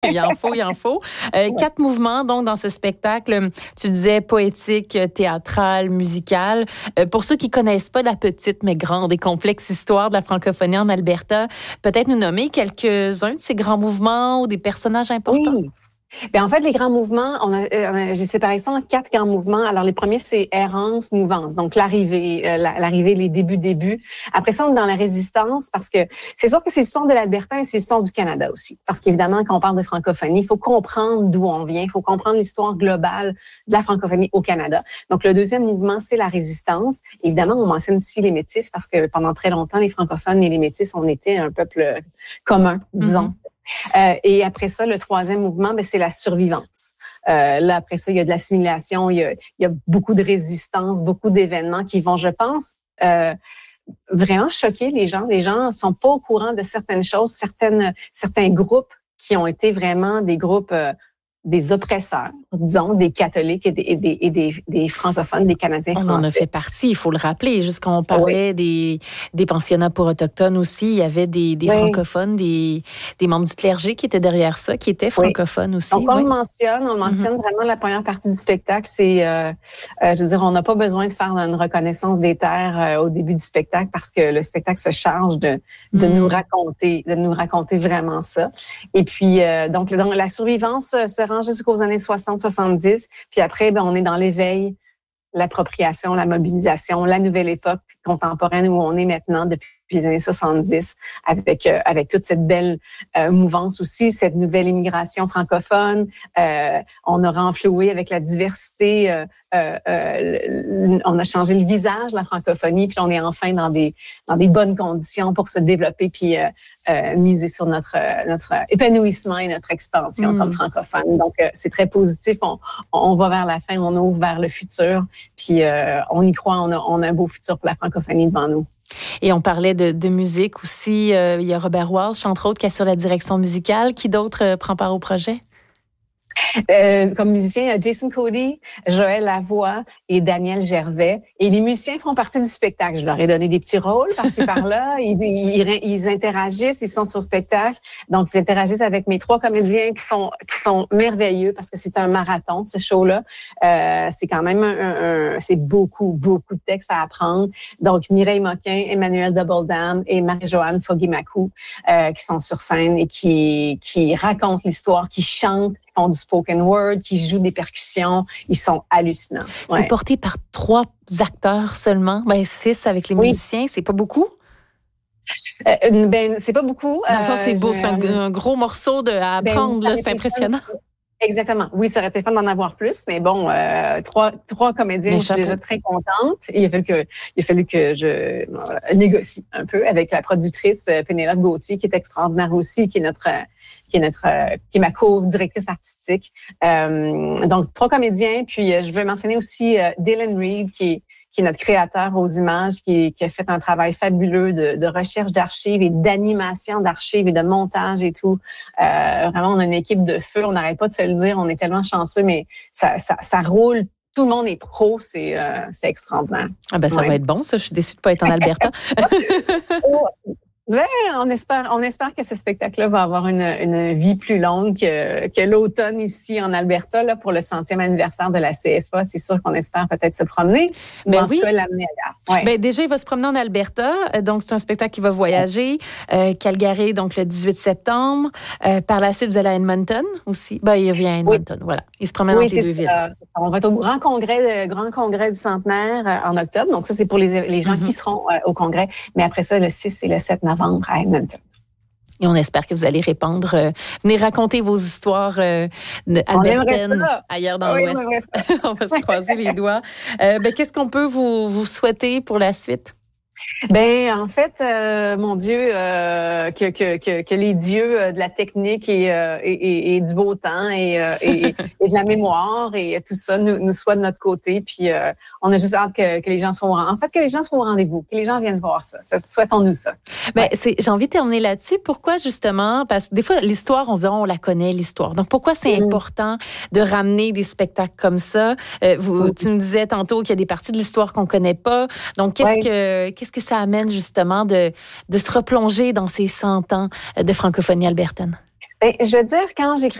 Il en faut, il en faut. 4 mouvements, donc, dans ce spectacle. Tu disais poétique, théâtral, musical. Pour ceux qui connaissent pas la petite mais grande et complexe histoire de la francophonie en Alberta, peut-être nous nommer quelques-uns de ces grands mouvements ou des personnages importants? Oui. Bien, en fait, les grands mouvements, j'ai séparé ça en 4 grands mouvements. Alors, les premiers, c'est errance, mouvance. Donc, l'arrivée, les débuts. Après ça, on est dans la résistance parce que c'est sûr que c'est l'histoire de l'Alberta et c'est l'histoire du Canada aussi. Parce qu'évidemment, quand on parle de francophonie, il faut comprendre d'où on vient. Il faut comprendre l'histoire globale de la francophonie au Canada. Donc, le deuxième mouvement, c'est la résistance. Évidemment, on mentionne aussi les Métis parce que pendant très longtemps, les francophones et les Métis, on était un peuple commun, disons. Mm-hmm. Et après ça, le troisième mouvement, c'est la survivance. Là, après ça, il y a de l'assimilation, il y a beaucoup de résistance, beaucoup d'événements qui vont, je pense, vraiment choquer les gens. Les gens sont pas au courant de certaines choses, certains groupes qui ont été vraiment des groupes des oppresseurs, disons, des catholiques et des francophones, des Canadiens français. On en a fait partie, il faut le rappeler. Juste quand on parlait des pensionnats pour autochtones aussi, il y avait des francophones, des membres du clergé qui étaient derrière ça, qui étaient francophones aussi. Donc, on le mentionne vraiment la première partie du spectacle. C'est, je veux dire, on n'a pas besoin de faire une reconnaissance des terres au début du spectacle parce que le spectacle se charge de nous raconter vraiment ça. Et puis, donc la survivance se jusqu'aux années 60-70. Puis après, on est dans l'éveil, l'appropriation, la mobilisation, la nouvelle époque contemporaine où on est maintenant depuis les années 70 avec toute cette belle mouvance aussi, cette nouvelle immigration francophone. On a renfloué avec la diversité. On a changé le visage de la francophonie, puis on est enfin dans des bonnes conditions pour se développer puis miser sur notre épanouissement et notre expansion comme francophone. Donc, c'est très positif. On va vers la fin, on ouvre vers le futur, puis on y croit, on a un beau futur pour la francophonie devant nous. Et on parlait de musique aussi. Il y a Robert Walsh, entre autres, qui assure la direction musicale. Qui d'autre prend part au projet? Comme musicien, Jason Cody, Joël Lavoie et Daniel Gervais. Et les musiciens font partie du spectacle. Je leur ai donné des petits rôles par-ci par-là. Ils interagissent, ils sont sur le spectacle. Donc, ils interagissent avec mes 3 comédiens qui sont merveilleux parce que c'est un marathon, ce show-là. C'est quand même c'est beaucoup de textes à apprendre. Donc, Mireille Moquin, Emmanuel Doubledam et Marie-Joanne Foggy-Macou qui sont sur scène et qui racontent l'histoire, qui chantent, qui font du spoken word, qui jouent des percussions. Ils sont hallucinants. C'est porté par 3 acteurs seulement. 6 avec les musiciens. C'est pas beaucoup? C'est pas beaucoup. Dans le sens, c'est beau. C'est un gros morceau à apprendre. C'est impressionnant. Exactement. Oui, ça aurait été fun d'en avoir plus, mais bon, 3 comédiens, je suis déjà très contente. Il a fallu que je négocie un peu avec la productrice Pénélope Gauthier, qui est extraordinaire aussi, qui est ma co-directrice artistique. Donc, 3 comédiens, puis je veux mentionner aussi Dylan Reed, qui est notre créateur aux images, qui a fait un travail fabuleux de recherche d'archives et d'animation d'archives et de montage et tout. Vraiment, on a une équipe de feu, on n'arrête pas de se le dire, on est tellement chanceux, mais ça roule. Tout le monde est pro, c'est extraordinaire. Ah ben ça va être bon, ça. Je suis déçue de ne pas être en Alberta. Ouais, on espère que ce spectacle-là va avoir une vie plus longue que l'automne ici en Alberta là pour le 100e anniversaire de la CFA. C'est sûr qu'on espère peut-être se promener, mais en tout cas l'amener ailleurs. Ouais. Déjà, il va se promener en Alberta. Donc, c'est un spectacle qui va voyager. Calgary, donc le 18 septembre. Par la suite, vous allez à Edmonton aussi. Il vient à Edmonton, voilà. Il se promène entre les 2 villes. On va être au grand congrès du centenaire en octobre. Donc, ça, c'est pour les gens qui seront au congrès. Mais après ça, le 6 et le 7 novembre à Edmonton. Et on espère que vous allez répandre, venez raconter vos histoires albertaines ailleurs dans l'Ouest. On va se croiser les doigts. Qu'est-ce qu'on peut vous souhaiter pour la suite? En fait, mon Dieu, que les dieux de la technique et du beau temps et de la mémoire et tout ça nous soient de notre côté. Puis on a juste hâte que les gens soient au rendez-vous, que les gens viennent voir ça. Souhaitons-nous ça. J'ai envie de terminer là-dessus. Pourquoi justement? Parce que des fois, l'histoire, on la connaît, l'histoire. Donc, pourquoi c'est important de ramener des spectacles comme ça? Tu nous disais tantôt qu'il y a des parties de l'histoire qu'on connaît pas. Donc, qu'est-ce que ça amène justement de se replonger dans ces 100 ans de francophonie albertaine? Ben, je veux dire, quand j'écris